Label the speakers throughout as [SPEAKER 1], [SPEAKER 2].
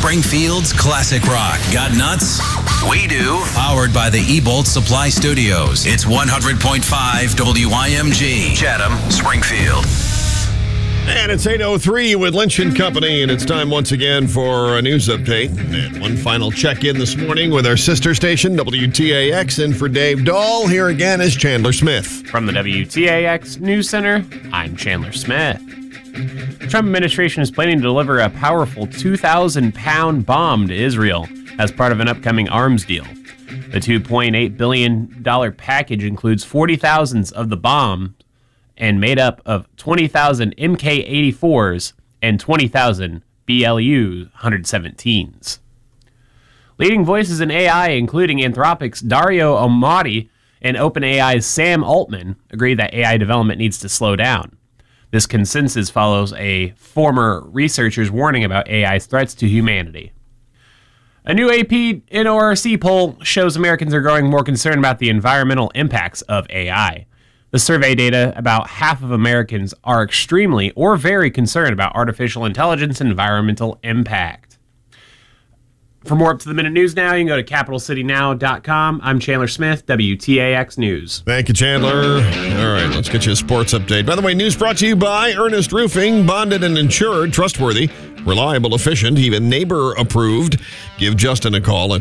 [SPEAKER 1] Springfield's classic rock. Got nuts? We do. Powered by the Ebolt Supply Studios. It's 100.5 WIMG. Chatham, Springfield.
[SPEAKER 2] And it's 8:03 with Lynch & Company, and it's time once again for a news update. And one final check-in this morning with our sister station, WTAX, and for Dave Dahl, here again is Chandler Smith.
[SPEAKER 3] From the WTAX News Center, I'm Chandler Smith. The Trump administration is planning to deliver a powerful 2,000-pound bomb to Israel as part of an upcoming arms deal. The $2.8 billion package includes 40,000 of the bomb and made up of 20,000 MK-84s and 20,000 BLU 117s. Leading voices in AI, including Anthropic's Dario Amati and OpenAI's Sam Altman, agree that AI development needs to slow down. This consensus follows a former researcher's warning about AI's threats to humanity. A new AP NORC poll shows Americans are growing more concerned about the environmental impacts of AI. The survey data, about half of Americans are extremely or very concerned about artificial intelligence and environmental impact. For more up-to-the-minute news now, you can go to capitalcitynow.com. I'm Chandler Smith, WTAX News.
[SPEAKER 2] Thank you, Chandler. All right, let's get you a sports update. By the way, news brought to you by Ernest Roofing, bonded and insured, trustworthy, reliable, efficient, even neighbor approved. Give Justin a call at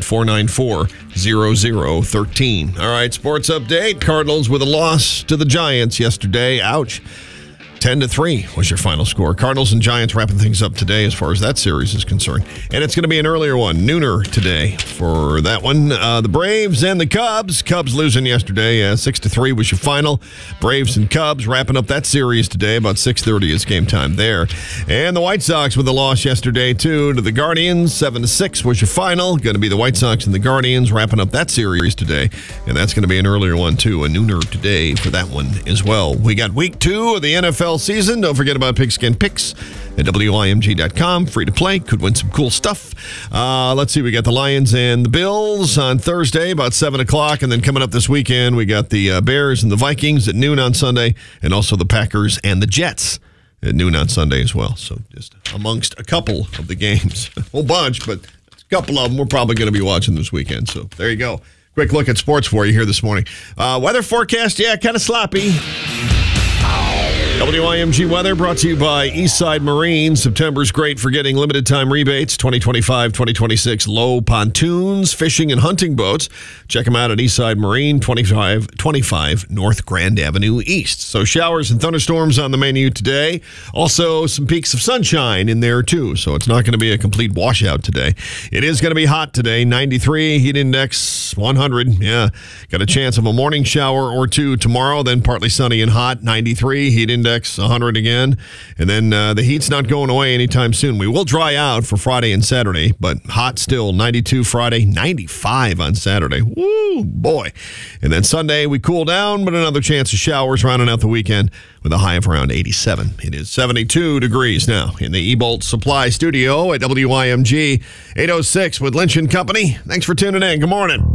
[SPEAKER 2] 494-0013. All right, sports update. Cardinals with a loss to the Giants yesterday. Ouch. 10-3 was your final score. Cardinals and Giants wrapping things up today as far as that series is concerned. And it's going to be an earlier one, nooner today for that one. The Braves and the Cubs. Cubs losing yesterday. 6-3 was your final. Braves and Cubs wrapping up that series today. About 6:30 is game time there. And the White Sox with a loss yesterday, too, to the Guardians. 7-6 was your final. Going to be the White Sox and the Guardians wrapping up that series today. And that's going to be an earlier one, too. A nooner today for that one as well. We got week 2 of the NFL season. Don't forget about Pigskin Picks at WIMG.com. Free to play. Could win some cool stuff. Let's see. We got the Lions and the Bills on Thursday about 7 o'clock. And then coming up this weekend, we got the Bears and the Vikings at noon on Sunday. And also the Packers and the Jets at noon on Sunday as well. So just amongst a couple of the games. A whole bunch, but a couple of them we're probably going to be watching this weekend. So there you go. Quick look at sports for you here this morning. Weather forecast, kind of sloppy. WIMG weather brought to you by Eastside Marine. September's great for getting limited time rebates. 2025-2026 low pontoons, fishing, and hunting boats. Check them out at Eastside Marine, 25 North Grand Avenue East. So showers and thunderstorms on the menu today. Also some peaks of sunshine in there too. So it's not going to be a complete washout today. It is going to be hot today. 93, heat index 100. Yeah, got a chance of a morning shower or two tomorrow. Then partly sunny and hot. 93, heat index 100 again. And then the heat's not going away anytime soon. We will dry out for Friday and Saturday, but hot still. 92 Friday, 95 on Saturday. Woo, boy. And then Sunday we cool down, but another chance of showers rounding out the weekend with a high of around 87. It is 72 degrees now in the Ebolt Supply Studio at WIMG 806 with Lynch & Company. Thanks for tuning in. Good morning.